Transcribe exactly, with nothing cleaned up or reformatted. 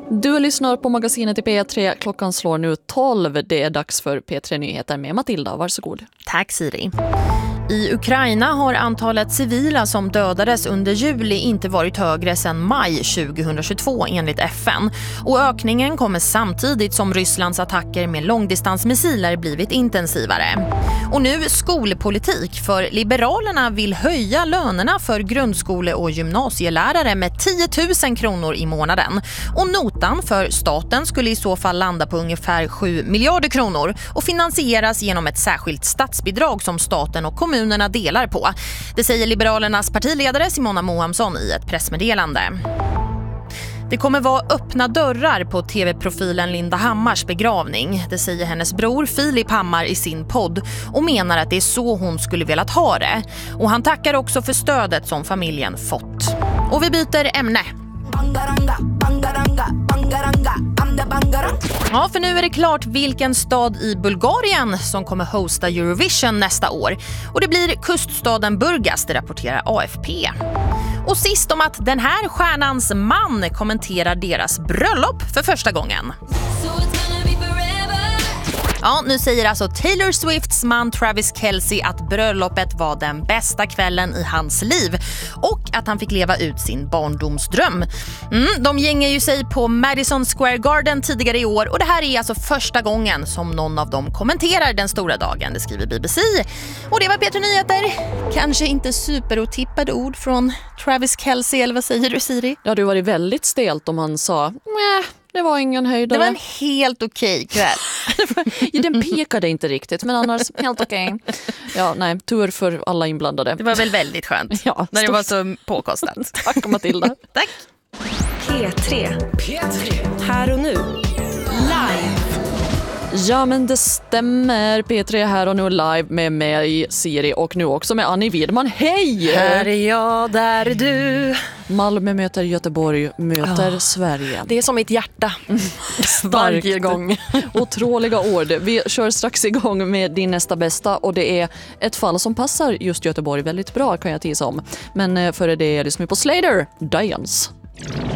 Du lyssnar på magasinet i P tre. Klockan slår nu tolv. Det är dags för P tre-nyheter med Matilda. Varsågod. Tack Siri. I Ukraina har antalet civila som dödades under juli inte varit högre sedan maj tjugohundratjugotvå enligt F N. Och ökningen kommer samtidigt som Rysslands attacker med långdistansmissiler blivit intensivare. Och nu skolpolitik, för Liberalerna vill höja lönerna för grundskole- och gymnasielärare med tio tusen kronor i månaden. Och notan för staten skulle i så fall landa på ungefär sju miljarder kronor och finansieras genom ett särskilt statsbidrag som staten och kommunerna delar på. Det säger Liberalernas partiledare Simona Mohamsson i ett pressmeddelande. Det kommer vara öppna dörrar på tv-profilen Linda Hammars begravning. Det säger hennes bror Filip Hammar i sin podd och menar att det är så hon skulle velat ha det. Och han tackar också för stödet som familjen fått. Och vi byter ämne. Ja, för nu är det klart vilken stad i Bulgarien som kommer hosta Eurovision nästa år. Och det blir kuststaden Burgas, det rapporterar A F P. Och sist om att den här stjärnans man kommenterar deras bröllop för första gången. Ja, nu säger alltså Taylor Swifts man Travis Kelce att bröllopet var den bästa kvällen i hans liv och att han fick leva ut sin barndomsdröm. Mm, de gängar ju sig på Madison Square Garden tidigare i år och det här är alltså första gången som någon av dem kommenterar den stora dagen, det skriver B B C. Och det var P tre Nyheter. Kanske inte superotippade ord från Travis Kelce, eller vad säger du Siri? Ja, det var det väldigt stelt om han sa nej. Det var ingen höjdare. Det var en helt okej kväll. Ja, den pekade inte riktigt, men annars helt okej. Ja, nej, tur för alla inblandade. Det var väl väldigt skönt. Ja, när det var så påkostat. Tack Matilda. Tack. P tre. P tre. Här och nu. Live. Ja, men det stämmer. P tre här och nu live med mig, Siri, och nu också med Annie Widman. Hej! Här är jag, där är du. Malmö möter Göteborg, möter oh, Sverige. Det är som mitt hjärta. Varje gång. Otroliga ord. Vi kör strax igång med din nästa bästa och det är ett fall som passar just Göteborg väldigt bra, kan jag tisa om. Men före det lyssnar vi på Slater, Dance.